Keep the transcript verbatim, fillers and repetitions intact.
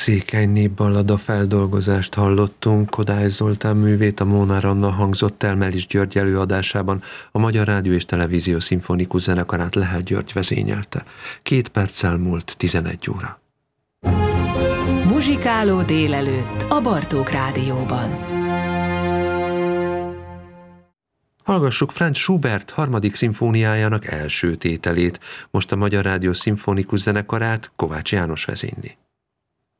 Székely népballada feldolgozást hallottunk, Kodály Zoltán művét, a Molnár Anna hangzott el Melis György előadásában, a Magyar Rádió és Televízió Szimfonikus Zenekarát Lehel György vezényelte. Két perccel múlt tizenegy óra. Muzsikáló délelőtt a Bartók Rádióban. Hallgassuk Franz Schubert harmadik szimfóniájának első tételét, most a Magyar Rádió Szimfonikus Zenekarát Kovács János vezényli.